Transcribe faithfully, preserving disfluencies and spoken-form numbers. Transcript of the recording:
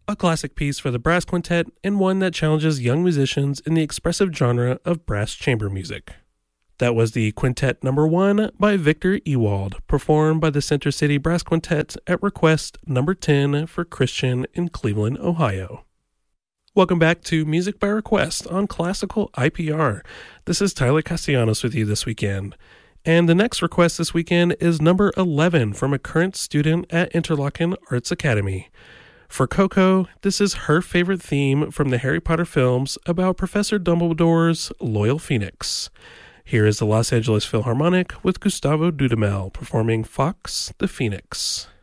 a classic piece for the brass quintet and one that challenges young musicians in the expressive genre of brass chamber music. That was the Quintet Number One by Victor Ewald, performed by the Center City Brass Quintet at request number ten for Christian in Cleveland, Ohio. Welcome back to Music by Request on Classical I P R. This is Tyler Castellanos with you this weekend. And the next request this weekend is number eleven from a current student at Interlochen Arts Academy. For Coco, this is her favorite theme from the Harry Potter films about Professor Dumbledore's loyal phoenix. Here is the Los Angeles Philharmonic with Gustavo Dudamel performing Fox the Phoenix.